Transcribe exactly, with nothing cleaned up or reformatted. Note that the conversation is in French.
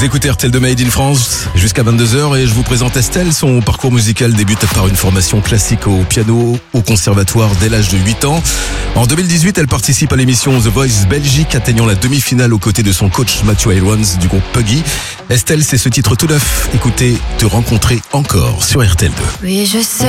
Vous écoutez R T L de Made in France jusqu'à vingt-deux heures et je vous présente Estelle. Son parcours musical débute par une formation classique au piano au conservatoire dès l'âge de huit ans. En deux mille dix-huit, elle participe à l'émission The Voice Belgique, atteignant la demi-finale aux côtés de son coach Matthew Irons du groupe Puggy. Estelle, c'est ce titre tout neuf. Écoutez, Te rencontrer encore sur R T L deux. Oui, je sais.